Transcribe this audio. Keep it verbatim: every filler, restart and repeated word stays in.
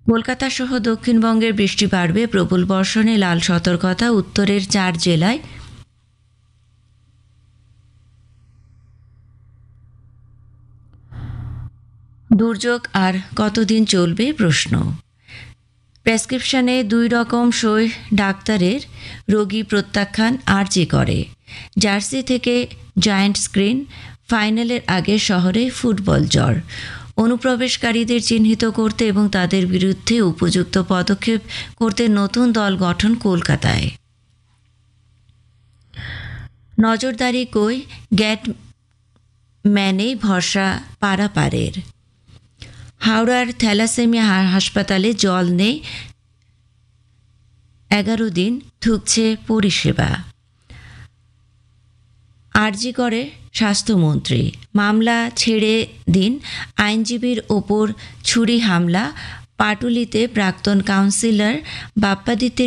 কলকাতা সহ দক্ষিণবঙ্গের বৃষ্টি বাড়বে, প্রবল বর্ষণে লাল সতর্কতা উত্তরের চার জেলায়। দুর্যোগ আর কতদিন চলবে প্রশ্ন। প্রেসক্রিপশনে দুই রকম সই ডাক্তারের, রোগী প্রত্যাখ্যান আরজি করে। জার্সি থেকে জায়ান্ট স্ক্রিন, ফাইনালের আগে শহরে ফুটবল জ্বর। অনুপ্রবেশকারীদের চিহ্নিত করতে এবং তাদের বিরুদ্ধে উপযুক্ত পদক্ষেপ করতে নতুন দল গঠন কলকাতায়। নজরদারি কই, গ্যাট ম্যানেই ভরসা পারাপারের। হাওড়ার থ্যালাসেমিয়া হাসপাতালে জল নেই, এগারো দিন ঠুকছে পরিষেবা। আরজি করে স্বাস্থ্যমন্ত্রী, মামলা ছেড়ে দিন। আইনজীবীর ওপর ছুরি হামলা, পাটুলিতে প্রাক্তন কাউন্সিলর বাপ্পাদিত্যের